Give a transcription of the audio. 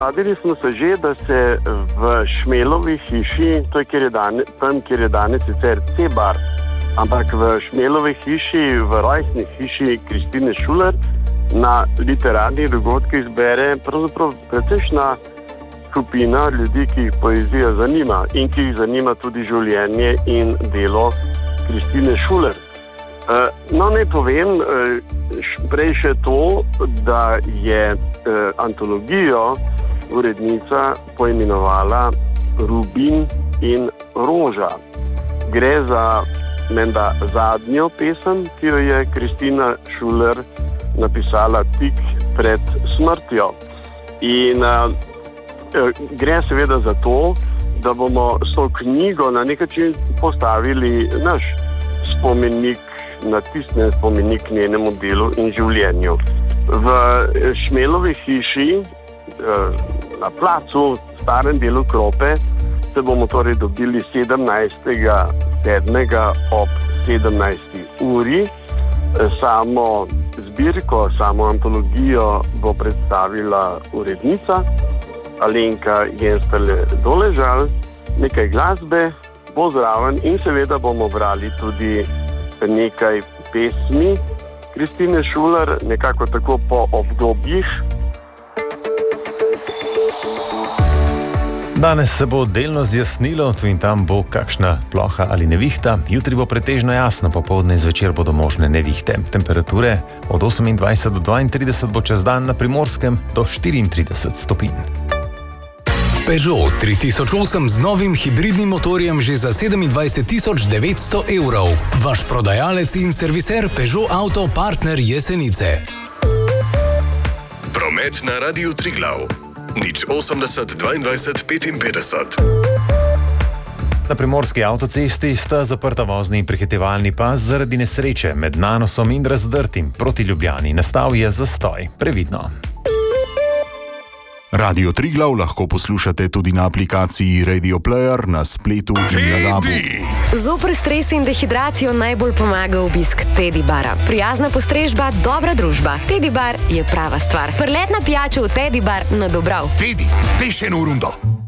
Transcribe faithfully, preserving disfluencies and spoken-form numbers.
Navadili smo se že, da se v Šmelovi hiši, to je kjer je danes, tam, kjer je danes sicer C-bar, ampak v Šmelovi hiši, v rojstni hiši Kristine Šuler, na literarnih dogodkih zbere pravzaprav precejšna skupina ljudi, ki jih poezija zanima in ki jih zanima tudi življenje in delo Kristine Šuler. No, naj povem prej še to, da je antologijo urednica poimenovala Rubin in roža. Gre za menda zadnjo pesem, ki jo je Kristina Šuler napisala tik pred smrtjo. In uh, gre seveda za to, da bomo s to knjigo na nek način postavili naš spomenik, natisnen spomenik njenemu delu in življenju. V Šmelovi hiši, na placu, starem delu Krope, se bomo torej dobili sedemnajstega sedmega ob sedemnajsti uri. Samo zbirko, samo antologijo bo predstavila urednica Alenka Jenstele Doležal, nekaj glasbe bo zraven in seveda bomo brali tudi nekaj pesmi Kristine Šuler, nekako tako po obdobjih. Danes se bo delno zjasnilo, tu in tam bo kakšna ploha ali nevihta, jutri bo pretežno jasno, popoldne in zvečer bodo možne nevihte. Temperature od osemindvajset do dvaintrideset bo čez dan na Primorskem do štiriintrideset stopinj. Peugeot tri tisoč osem z novim hibridnim motorjem že za sedemindvajset tisoč devetsto evrov. Vaš prodajalec in serviser Peugeot Auto Partner Jesenice. Promet na Radiu Triglav. Nič osemdeset dvaindvajset petinpetdeset. Na primorski avtocesti sta zaprta vozni in prehitevalni pas zaradi nesreče med Nanosom in Razdrtim proti Ljubljani. Nastal je zastoj. Previdno. Radio Triglav lahko poslušate tudi na aplikaciji Radio Player, na spletu in na dabu. Zoper stres in dehidracijo najbolj pomaga obisk Teddy bara. Prijazna postrežba, dobra družba. Teddy bar je prava stvar. Prletna pijača v Teddy bar na Dobrav. Teddy, peš eno rundo.